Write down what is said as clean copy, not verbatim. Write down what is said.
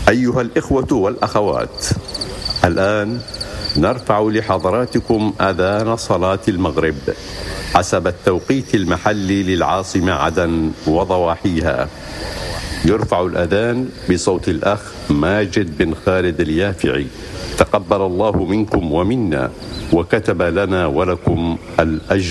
أيها الإخوة والأخوات، الآن نرفع لحضراتكم أذان صلاة المغرب حسب التوقيت المحلي للعاصمة عدن وضواحيها. يرفع الأذان بصوت الأخ ماجد بن خالد اليافعي، تقبل الله منكم ومنا وكتب لنا ولكم الأجر.